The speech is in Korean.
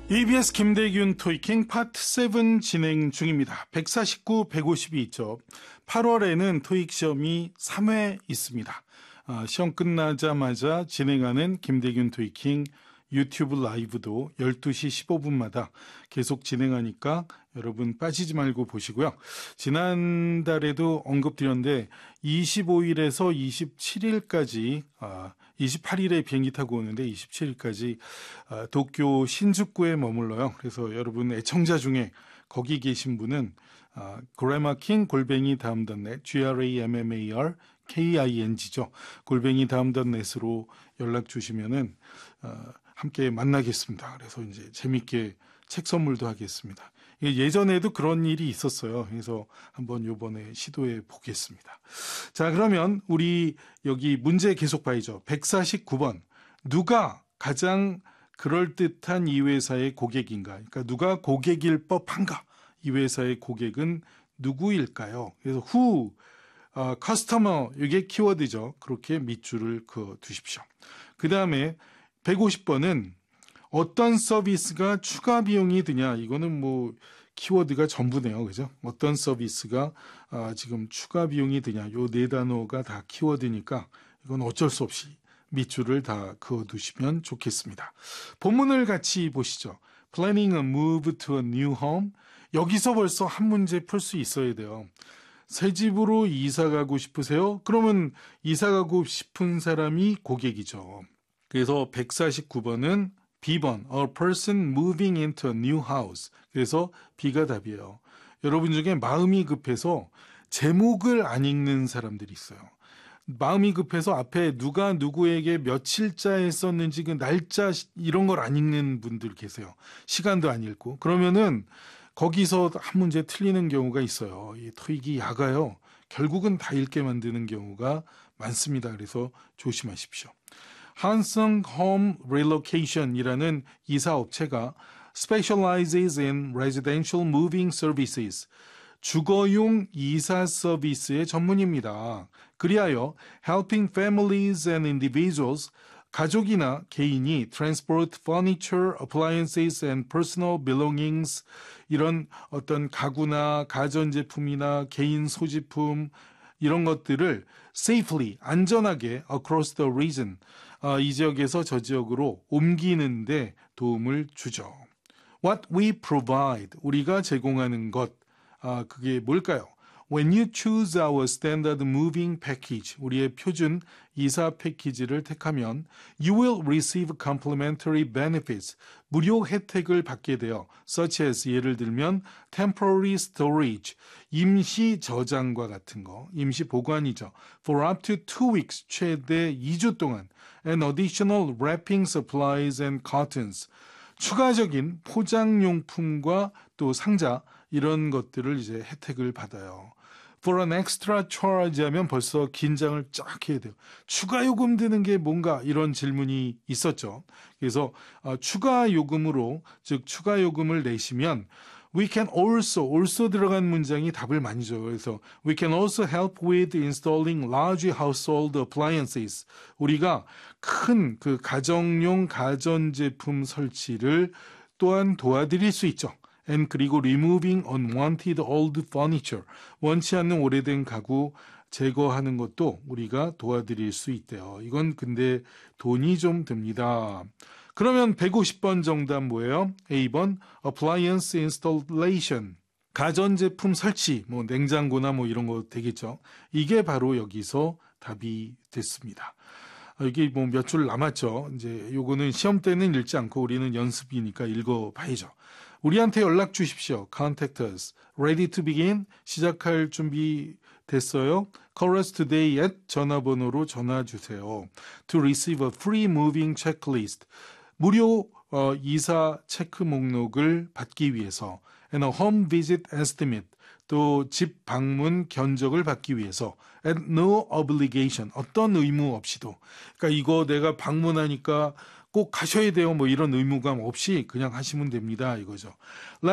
EBS 김대균 토익킹 파트 7 진행 중입니다. 149, 152 있죠. 8월에는 토익 시험이 3회 있습니다. 시험 끝나자마자 진행하는 김대균 토익킹 유튜브 라이브도 12시 15분마다 계속 진행하니까 여러분 빠지지 말고 보시고요. 지난달에도 언급드렸는데 25일에서 27일까지 28일에 비행기 타고 오는데 27일까지 도쿄 신주쿠에 머물러요. 그래서 여러분 애청자 중에 거기 계신 분은 grammar king 다음.net grammar king죠. 다음.net으로 연락 주시면은 함께 만나겠습니다. 그래서 이제 재밌게 책 선물도 하겠습니다. 예전에도 그런 일이 있었어요. 그래서 한번 요번에 시도해 보겠습니다. 자, 그러면 우리 여기 문제 계속 봐야죠. 149번. 누가 가장 그럴듯한 이 회사의 고객인가? 그러니까 누가 고객일 법한가? 이 회사의 고객은 누구일까요? 그래서 who, customer, 이게 키워드죠. 그렇게 밑줄을 그어 두십시오. 그 다음에 150번은 어떤 서비스가 추가 비용이 드냐. 이거는 뭐 키워드가 전부네요. 그죠? 어떤 서비스가 지금 추가 비용이 드냐. 요 네 단어가 다 키워드니까 이건 어쩔 수 없이 밑줄을 다 그어두시면 좋겠습니다. 본문을 같이 보시죠. Planning a move to a new home. 여기서 벌써 한 문제 풀 수 있어야 돼요. 새 집으로 이사 가고 싶으세요? 그러면 이사 가고 싶은 사람이 고객이죠. 그래서 149번은 B번, a person moving into a new house. 그래서 B가 답이에요. 여러분 중에 마음이 급해서 제목을 안 읽는 사람들이 있어요. 마음이 급해서 앞에 누가 누구에게 며칠자에 썼는지 그 날짜 이런 걸 안 읽는 분들 계세요. 시간도 안 읽고. 그러면은 거기서 한 문제 틀리는 경우가 있어요. 이 토익이 야가요. 결국은 다 읽게 만드는 경우가 많습니다. 그래서 조심하십시오. 한성 홈 릴로케이션이라는 이사업체가 specializes in residential moving services, 주거용 이사 서비스의 전문입니다. 그리하여 helping families and individuals, 가족이나 개인이 transport furniture, appliances and personal belongings, 이런 어떤 가구나 가전제품이나 개인 소지품 이런 것들을 safely, 안전하게 across the region, 이 지역에서 저 지역으로 옮기는데 도움을 주죠. What we provide, 우리가 제공하는 것, 그게 뭘까요? When you choose our standard moving package, 우리의 표준 이사 패키지를 택하면 you will receive complimentary benefits, 무료 혜택을 받게 돼요. Such as, 예를 들면 temporary storage, 임시 저장과 같은 거, 임시 보관이죠. For up to 2 weeks, 최대 2주 동안, and additional wrapping supplies and cartons, 추가적인 포장용품과 또 상자 이런 것들을 이제 혜택을 받아요. For an extra charge 하면 벌써 긴장을 쫙 해야 돼요. 추가 요금 드는 게 뭔가 이런 질문이 있었죠. 그래서 추가 요금으로 즉 추가 요금을 내시면 we can also 들어간 문장이 답을 많이 줘요. 그래서 we can also help with installing large household appliances. 우리가 큰 그 가정용 가전제품 설치를 또한 도와드릴 수 있죠. and 그리고 removing unwanted old furniture. 원치 않는 오래된 가구 제거하는 것도 우리가 도와드릴 수 있대요. 이건 근데 돈이 좀 듭니다. 그러면 150번 정답 뭐예요? A번 appliance installation. 가전제품 설치, 뭐 냉장고나 뭐 이런 거 되겠죠. 이게 바로 여기서 답이 됐습니다. 이게 뭐 몇 줄 남았죠. 이제 요거는 시험 때는 읽지 않고 우리는 연습이니까 읽어봐야죠. 우리한테 연락 주십시오. Contact us. Ready to begin? 시작할 준비 됐어요? Call us today at 전화번호로 전화 주세요. To receive a free moving checklist. 무료 이사 체크 목록을 받기 위해서. And a home visit estimate. 또 집 방문 견적을 받기 위해서 at no obligation, 어떤 의무 없이도. 그러니까 이거 내가 방문하니까 꼭 가셔야 돼요. 뭐 이런 의무감 없이 그냥 하시면 됩니다. 이거죠.